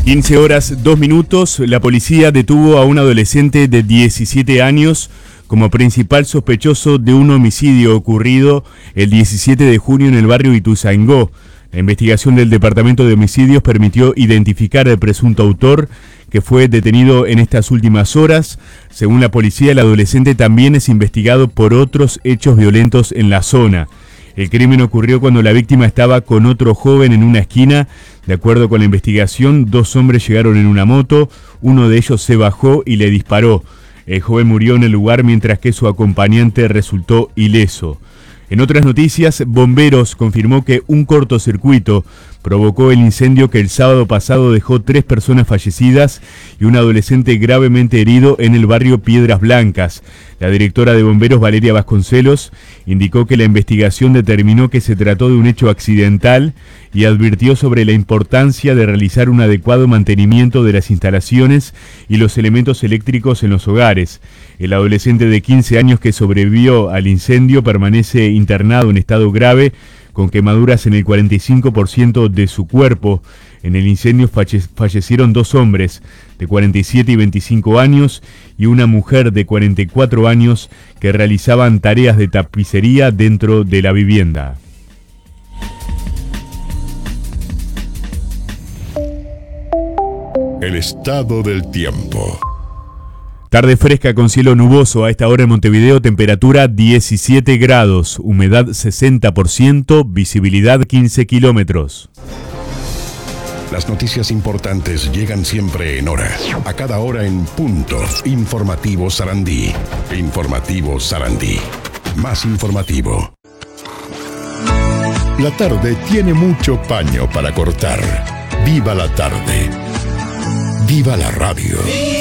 15 horas 2 minutos, la policía detuvo a un adolescente de 17 años como principal sospechoso de un homicidio ocurrido el 17 de junio en el barrio Ituzaingó. La investigación del Departamento de Homicidios permitió identificar al presunto autor, que fue detenido en estas últimas horas. Según la policía, el adolescente también es investigado por otros hechos violentos en la zona. El crimen ocurrió cuando la víctima estaba con otro joven en una esquina. De acuerdo con la investigación, 2 hombres llegaron en una moto, uno de ellos se bajó y le disparó. El joven murió en el lugar mientras que su acompañante resultó ileso. En otras noticias, Bomberos confirmó que un cortocircuito provocó el incendio que el sábado pasado dejó 3 personas fallecidas y un adolescente gravemente herido en el barrio Piedras Blancas. La directora de Bomberos, Valeria Vasconcelos, indicó que la investigación determinó que se trató de un hecho accidental y advirtió sobre la importancia de realizar un adecuado mantenimiento de las instalaciones y los elementos eléctricos en los hogares. El adolescente de 15 años que sobrevivió al incendio permanece internado en estado grave, con quemaduras en el 45% de su cuerpo. En el incendio fallecieron 2 hombres de 47 y 25 años y una mujer de 44 años que realizaban tareas de tapicería dentro de la vivienda. El estado del tiempo. Tarde fresca con cielo nuboso. A esta hora en Montevideo, temperatura 17 grados, humedad 60%, visibilidad 15 kilómetros. Las noticias importantes llegan siempre en hora, a cada hora en punto. Informativo Sarandí. Informativo Sarandí. Más informativo. La tarde tiene mucho paño para cortar. Viva la tarde. Viva la radio.